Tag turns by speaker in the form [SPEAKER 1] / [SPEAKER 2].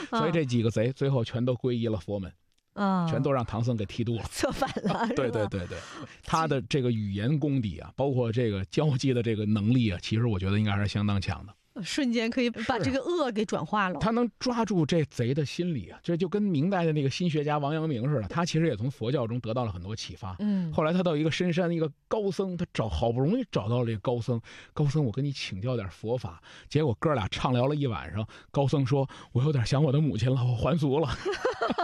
[SPEAKER 1] 所以这几个贼最后全都皈依了佛门。全都让唐僧给剃度了，
[SPEAKER 2] 策反了。
[SPEAKER 1] 对，他的这个语言功底啊，包括这个交际的这个能力啊，其实我觉得应该还是相当强的。
[SPEAKER 2] 瞬间可以把这个恶给转化了。
[SPEAKER 1] 他能抓住这贼的心理啊，这就跟明代的那个心学家王阳明似的，他其实也从佛教中得到了很多启发。后来他到一个深山，一个高僧，他好不容易找到了这个高僧，我跟你请教点佛法。结果哥俩畅聊了一晚上，高僧说：“我有点想我的母亲了，我还俗了。”